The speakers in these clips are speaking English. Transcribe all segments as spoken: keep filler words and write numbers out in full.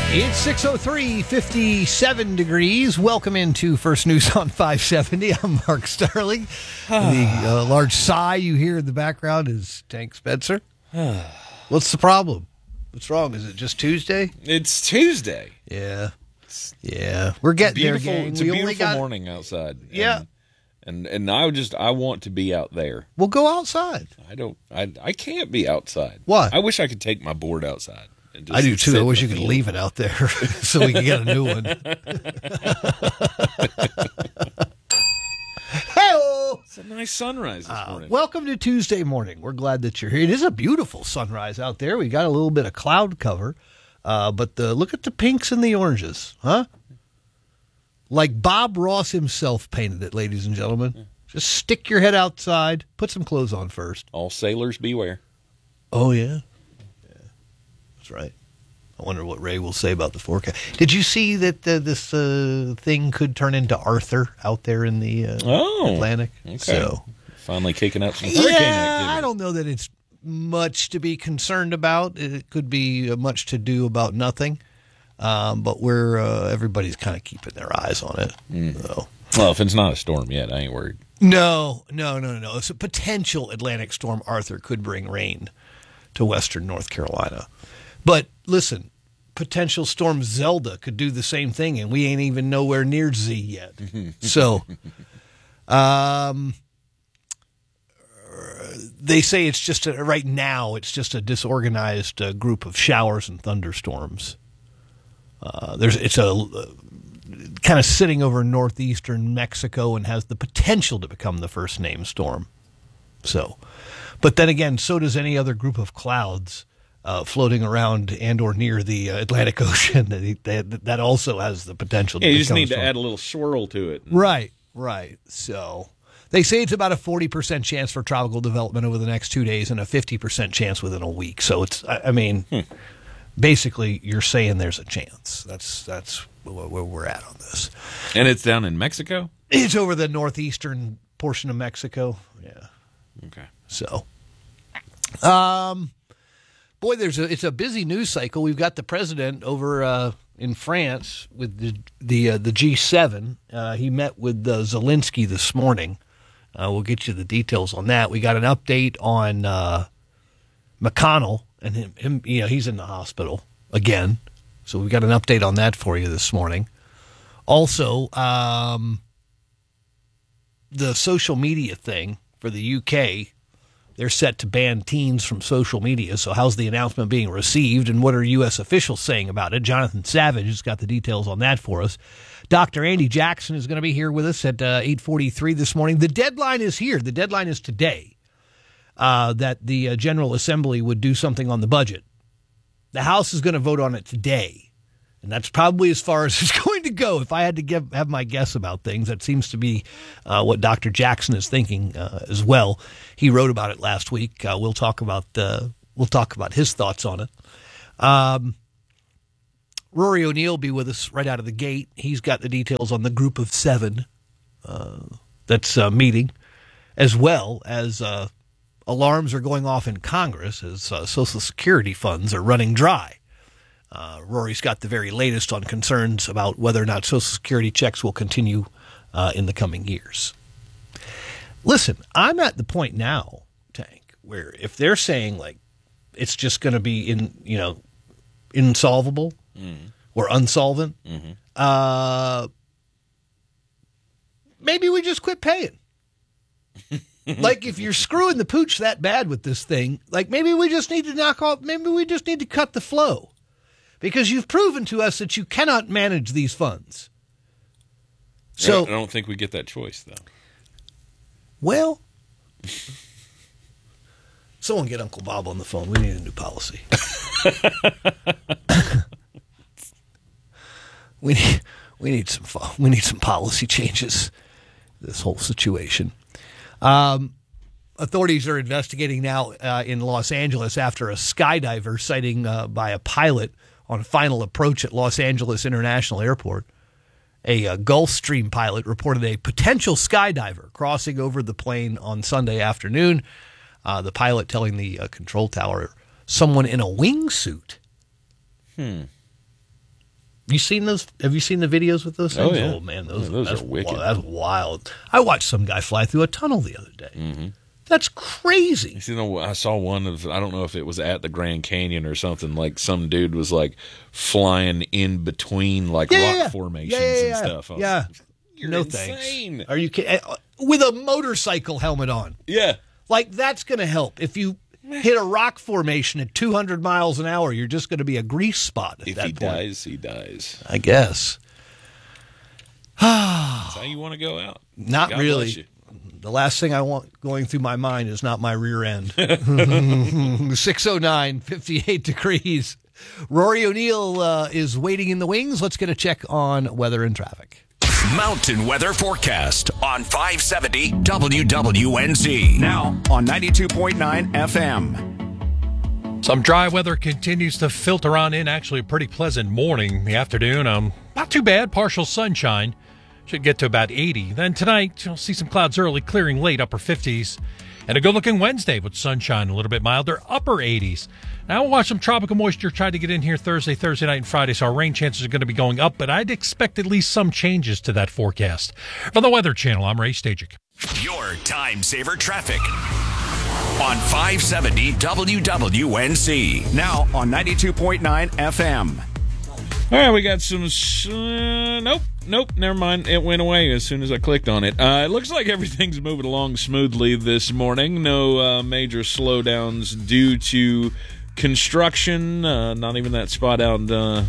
It's six oh three, fifty-seven degrees. Welcome into First News on five seventy. I'm Mark Starling. The uh, large sigh you hear in the background is Tank Spencer. What's the problem? What's wrong? Is it just Tuesday? It's Tuesday. Yeah. Yeah. We're getting Beautiful. there, gang. It's we a only beautiful got... morning outside. Yeah. And, and and I just I want to be out there. We'll go outside. I don't. I I can't be outside. Why? I wish I could take my board outside. And just I do too. sit I wish in you the could field. leave it out there so we can get a new one. Hey-o! It's a nice sunrise this Uh, morning. welcome to Tuesday morning. We're glad that you're here. It is a beautiful sunrise out there. We got a little bit of cloud cover, uh, but the, look at the pinks and the oranges, huh? Like Bob Ross himself painted it, ladies and gentlemen. Just stick your head outside, put some clothes on first. All sailors beware. Oh, yeah. Yeah, that's right. I wonder what Ray will say about the forecast. Did you see that uh, this uh, thing could turn into Arthur out there in the uh, Oh, Atlantic? Okay. So, Finally kicking up some hurricane yeah, activity. I don't know that it's much to be concerned about. It could be uh, much to do about nothing. Um, but we're uh, everybody's kind of keeping their eyes on it. Mm. So. Well, if it's not a storm yet, I ain't worried. No, no, no, no, no. It's a potential Atlantic storm. Arthur could bring rain to western North Carolina. But listen, potential storm Zelda could do the same thing, and we ain't even nowhere near Z yet. So, um, they say it's just a, right now. It's just a disorganized uh, group of showers and thunderstorms. Uh, there's it's a uh, kind of sitting over northeastern Mexico and has the potential to become the first named storm. So, but then again, so does any other group of clouds uh, floating around and or near the uh, Atlantic Ocean. That, that that also has the potential. Yeah, to you just become a need to storm. add a little swirl to it. Right, right. So they say it's about a forty percent chance for tropical development over the next two days and a fifty percent chance within a week. So it's, I, I mean, hmm. basically you're saying there's a chance. That's that's where we're at on this. And it's down in Mexico? It's over the northeastern portion of Mexico. Yeah. Okay. So, um, boy, there's a it's a busy news cycle. We've got the president over uh, in France with the the uh, the G seven. Uh, he met with uh, Zelensky this morning. Uh, we'll get you the details on that. We got an update on uh, McConnell and him, him. You know, he's in the hospital again. So we got an update on that for you this morning. Also, um, the social media thing for the U K, they're set to ban teens from social media. So how's the announcement being received, and what are U S officials saying about it? Jonathan Savage has got the details on that for us. Doctor Andy Jackson is going to be here with us at uh, eight forty-three this morning. The deadline is here. The deadline is today uh, that the uh, General Assembly would do something on the budget. The House is going to vote on it today, and that's probably as far as it's going to go. If I had to give, have my guess about things, that seems to be uh, what Doctor Jackson is thinking uh, as well. He wrote about it last week. Uh, we'll talk about uh, we'll talk about his thoughts on it. Um, Rory O'Neill will be with us right out of the gate. He's got the details on the group of seven uh, that's uh, meeting, as well as uh, alarms are going off in Congress as uh, Social Security funds are running dry. Uh, Rory's got the very latest on concerns about whether or not Social Security checks will continue uh, in the coming years. Listen, I'm at the point now, Tank, where if they're saying like it's just going to be in, you know, insolvable mm-hmm. or unsolvent, mm-hmm. uh, maybe we just quit paying. Like, if you're screwing the pooch that bad with this thing, like, maybe we just need to knock off, maybe we just need to cut the flow. Because you've proven to us that you cannot manage these funds. So I don't think we get that choice, though. Well, someone get Uncle Bob on the phone. We need a new policy. we need we need some we need some policy changes. This whole situation. Um, authorities are investigating now uh, in Los Angeles after a skydiver sighting uh, by a pilot on final approach at Los Angeles International Airport. A uh, Gulfstream pilot reported a potential skydiver crossing over the plane on Sunday afternoon. Uh, the pilot telling the uh, control tower someone in a wingsuit hmm. You seen those? Have you seen the videos with those things? Oh, yeah. Oh man, those, Yeah, those that's, are wicked. Wow, that's wild. I watched some guy fly through a tunnel the other day. Mm-hmm. That's crazy. You know, I saw one of, I don't know if it was at the Grand Canyon or something, like some dude was like flying in between like Yeah, rock yeah, yeah. formations Yeah, yeah, and yeah. stuff. I was Yeah. like, You're no insane. thanks. Are you kidding? With a motorcycle helmet on. Yeah. Like, that's going to help. If you hit a rock formation at two hundred miles an hour, you're just going to be a grease spot at If that he point. dies, he dies. I guess. That's how you want to go out. Not God bless really. you. The last thing I want going through my mind is not my rear end. six oh nine, fifty-eight degrees. Rory O'Neill uh, is waiting in the wings. Let's get a check on weather and traffic. Mountain weather forecast on five seventy W W N Z. Now on ninety-two point nine F M. Some dry weather continues to filter on in. Actually, a pretty pleasant morning. The afternoon, um, not too bad. Partial sunshine. Should get to about eighty. Then tonight, you'll see some clouds early, clearing late, upper fifties. And a good-looking Wednesday with sunshine, a little bit milder, upper eighties. Now we'll watch some tropical moisture try to get in here Thursday, Thursday night, and Friday, so our rain chances are going to be going up, but I'd expect at least some changes to that forecast. From the Weather Channel, I'm Ray Stajic. Your time saver traffic on five seventy W W N Z. Now on ninety-two point nine F M. All right, we got some. Uh, nope, nope, never mind. It went away as soon as I clicked on it. Uh, it looks like everything's moving along smoothly this morning. No uh, major slowdowns due to construction. Uh, not even that spot out uh,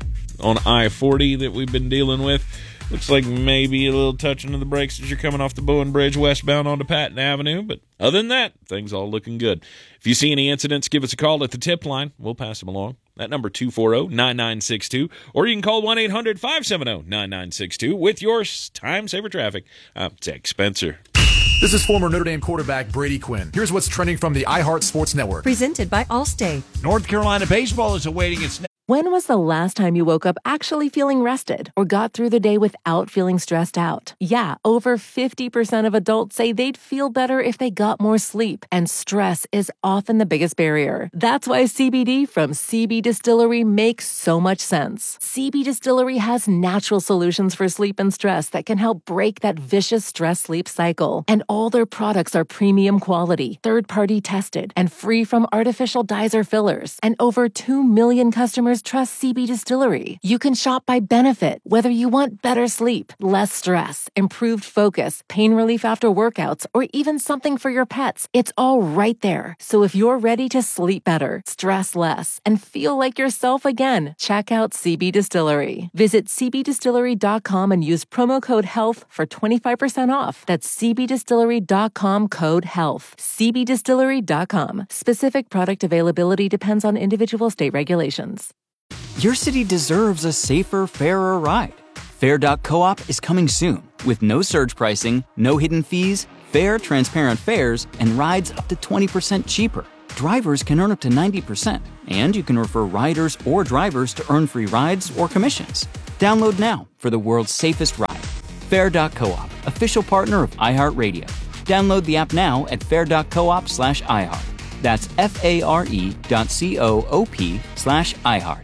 on I forty that we've been dealing with. Looks like maybe a little touching of the brakes as you're coming off the Bowen Bridge westbound onto Patton Avenue. But other than that, things all looking good. If you see any incidents, give us a call at the tip line. We'll pass them along. That number two four zero, nine nine six two. Or you can call one eight hundred, five seven zero, nine nine six two with your time saver traffic. I'm Tech Spencer. This is former Notre Dame quarterback Brady Quinn. Here's what's trending from the iHeart Sports Network. Presented by Allstate. North Carolina baseball is awaiting its next. When was the last time you woke up actually feeling rested or got through the day without feeling stressed out? Yeah, over fifty percent of adults say they'd feel better if they got more sleep, and stress is often the biggest barrier. That's why C B D from C B Distillery makes so much sense. C B Distillery has natural solutions for sleep and stress that can help break that vicious stress-sleep cycle. And all their products are premium quality, third-party tested, and free from artificial dyes or fillers. And over two million customers trust C B Distillery. You can shop by benefit, whether you want better sleep, less stress, improved focus, pain relief after workouts, or even something for your pets. It's all right there. So if you're ready to sleep better, stress less, and feel like yourself again, check out C B Distillery. Visit c b distillery dot com and use promo code HEALTH for twenty-five percent off. That's c b distillery dot com code HEALTH. c b distillery dot com. Specific product availability depends on individual state regulations. Your city deserves a safer, fairer ride. Fair dot coop is coming soon with no surge pricing, no hidden fees, fair, transparent fares, and rides up to twenty percent cheaper. Drivers can earn up to ninety percent, and you can refer riders or drivers to earn free rides or commissions. Download now for the world's safest ride. Fair dot coop, official partner of iHeartRadio. Download the app now at fair dot coop slash iHeart. That's F-A-R-E dot C-O-O-P slash iHeart.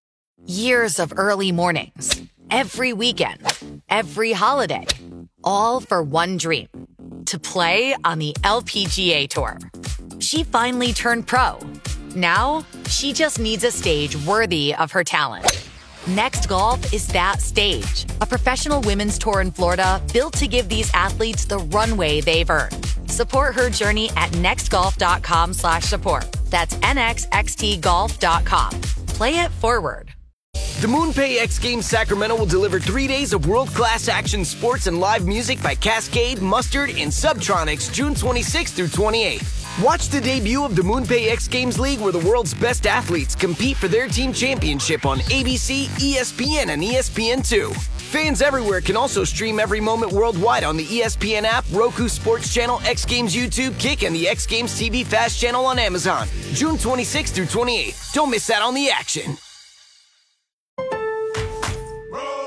Years of early mornings, every weekend, every holiday, all for one dream, to play on the L P G A Tour. She finally turned pro. Now, she just needs a stage worthy of her talent. Next Golf is that stage, a professional women's tour in Florida built to give these athletes the runway they've earned. Support her journey at nextgolf.com slash support. That's N X X T golf dot com. Play it forward. The MoonPay X Games Sacramento will deliver three days of world-class action sports and live music by Cascade, Mustard, and Subtronics June twenty-sixth through twenty-eighth. Watch the debut of the MoonPay X Games League, where the world's best athletes compete for their team championship on A B C, E S P N, and E S P N two. Fans everywhere can also stream every moment worldwide on the E S P N app, Roku Sports Channel, X Games YouTube, Kick, and the X Games T V Fast Channel on Amazon. June twenty-sixth through twenty-eighth. Don't miss out on the action.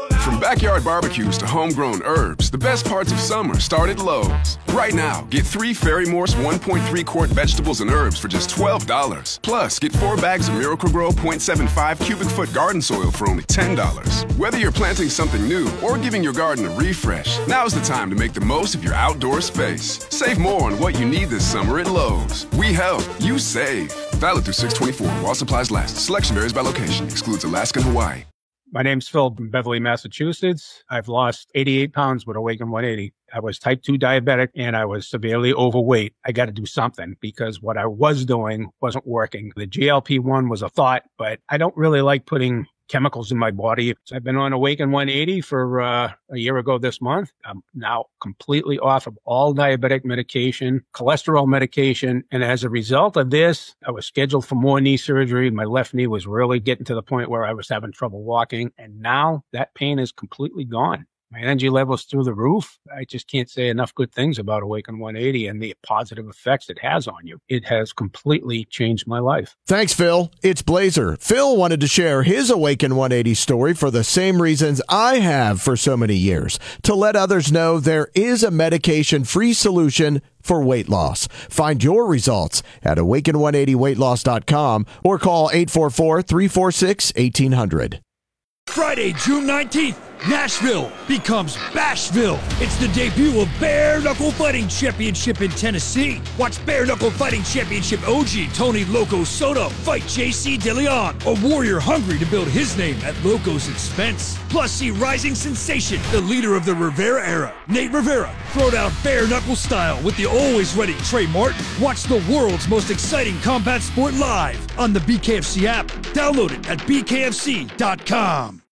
backyard barbecues to homegrown herbs, the best parts of summer start at Lowe's. Right now, get three Fairy Morse one point three quart vegetables and herbs for just twelve dollars. Plus, get four bags of Miracle-Gro point seven five cubic foot garden soil for only ten dollars. Whether you're planting something new or giving your garden a refresh, now's the time to make the most of your outdoor space. Save more on what you need this summer at Lowe's. We help, you save. Valid through six twenty-four while supplies last. Selection varies by location. Excludes Alaska and Hawaii. My name's Phil from Beverly, Massachusetts. I've lost eighty-eight pounds with Awaken one eighty. I was type two diabetic and I was severely overweight. I got to do something because what I was doing wasn't working. The G L P one was a thought, but I don't really like putting chemicals in my body. So I've been on Awaken one eighty for uh, a year ago this month. I'm now completely off of all diabetic medication, cholesterol medication. And as a result of this, I was scheduled for more knee surgery. My left knee was really getting to the point where I was having trouble walking. And now that pain is completely gone. My energy level's through the roof. I just can't say enough good things about Awaken one eighty and the positive effects it has on you. It has completely changed my life. Thanks, Phil. It's Blazer. Phil wanted to share his Awaken one eighty story for the same reasons I have for so many years, to let others know there is a medication-free solution for weight loss. Find your results at awaken one eighty weight loss dot com or call eight four four, three four six, one eight zero zero. Friday, June nineteenth, Nashville becomes Bashville. It's the debut of Bare Knuckle Fighting Championship in Tennessee. Watch Bare Knuckle Fighting Championship O G Tony Loco Soto fight J C DeLeon, a warrior hungry to build his name at Loco's expense. Plus, see rising sensation, the leader of the Rivera era, Nate Rivera, throw down bare knuckle style with the always ready Trey Martin. Watch the world's most exciting combat sport live on the B K F C app. Download it at b k f c dot com.